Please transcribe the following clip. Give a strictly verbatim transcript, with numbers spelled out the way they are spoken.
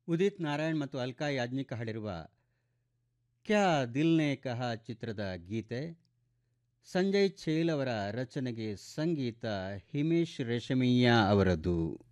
ಉದಿತ್ ನಾರಾಯಣ್ ಮತ್ತು ಅಲ್ಕಾ ಯಾಜ್ಞಿಕ್ ಹಾಡಿರುವ ಕ್ಯಾ ದಿಲ್ ನೆ ಕಹಾ ಚಿತ್ರದ ಗೀತೆ. ಸಂಜಯ್ ಛೇಲ್ ಅವರ ರಚನೆಗೆ ಸಂಗೀತ ಹಿಮೇಶ್ ರೇಷಮಿಯಾ ಅವರದ್ದು.